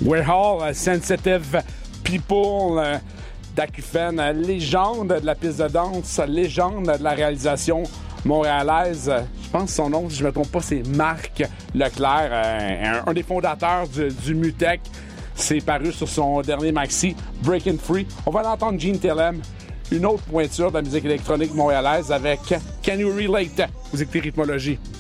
We're all sensitive people d'Acouphène, légende de la piste de danse, légende de la réalisation montréalaise. Je pense que son nom, si je ne me trompe pas, c'est Marc Leclerc, un des fondateurs du MUTEC. C'est paru sur son dernier maxi, Breaking Free. On va l'entendre Gene Tillem, une autre pointure de la musique électronique montréalaise avec Can You Relate? Vous écoutez Rythmologie.